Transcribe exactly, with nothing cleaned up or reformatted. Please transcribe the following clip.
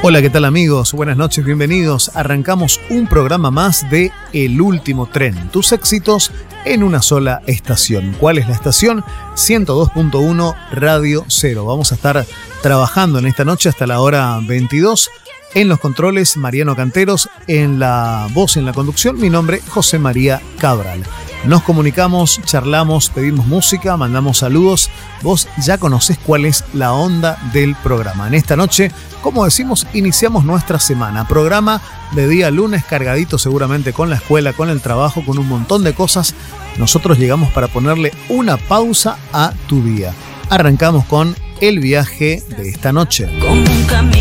Hola, ¿qué tal amigos? Buenas noches, bienvenidos. Arrancamos un programa más de El Último Tren, tus éxitos en una sola estación. ¿Cuál es la estación? ciento dos punto uno Radio Cero. Vamos a estar trabajando en esta noche hasta la hora veintidós. En los controles, Mariano Canteros. En la voz, en la conducción, mi nombre, José María Cabral. Nos comunicamos, charlamos, pedimos música, mandamos saludos. Vos ya conocés cuál es la onda del programa. En esta noche, como decimos, iniciamos nuestra semana. Programa de día lunes cargadito seguramente con la escuela, con el trabajo, con un montón de cosas. Nosotros llegamos para ponerle una pausa a tu día. Arrancamos con el viaje de esta noche. Como un camino